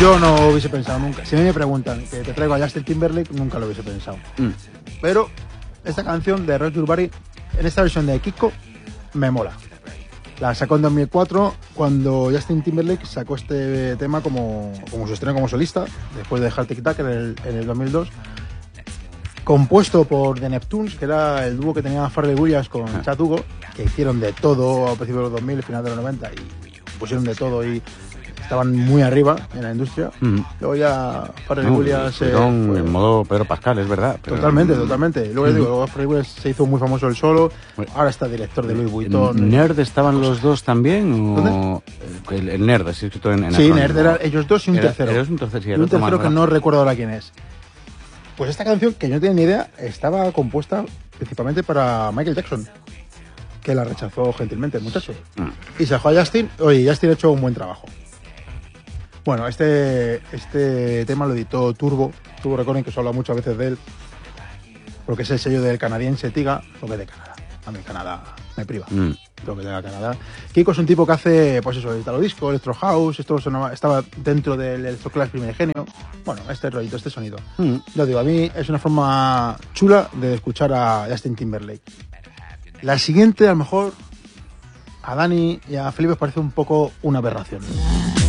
Yo no hubiese pensado nunca. Si a mí me preguntan que te traigo a Justin Timberlake, nunca lo hubiese pensado. Pero esta canción de Rock Your Body, en esta versión de Kiko, me mola. La sacó en 2004 cuando Justin Timberlake sacó este tema como su estreno como solista, después de dejar Tic Tac en el 2002. Compuesto por The Neptunes, que era el dúo que tenía Pharrell Williams con Chad Hugo, que hicieron de todo a principios de los 2000, final de los 90, y pusieron de todo y estaban muy arriba en la industria. Luego ya Pharrell Williams... en modo Pedro Pascal, es verdad. Pero... Totalmente. Luego digo, Pharrell Williams se hizo muy famoso el solo, ahora está director de Louis Vuitton. ¿Nerd estaban los dos también? ¿Dónde? El Nerd, es escrito en sí, Nerd eran ellos dos y un tercero. Y un tercero que no recuerdo ahora quién es. Pues esta canción, que yo no tenía ni idea, estaba compuesta principalmente para Michael Jackson, que la rechazó gentilmente el muchacho. Y se dejó a Justin. Oye, Justin ha hecho un buen trabajo. Bueno, este tema lo editó Turbo Recording, que se habla muchas veces de él, porque es el sello del canadiense Tiga, lo que es de Canadá. A mí Canadá me priva, lo que es de Canadá. Kiko es un tipo que hace, pues eso, Italo Disco, Electro House, esto estaba dentro del Electroclash primigenio. Bueno, este rollito, este sonido. Yo digo, a mí es una forma chula de escuchar a Justin Timberlake. La siguiente, a lo mejor, a Dani y a Felipe os parece un poco una aberración.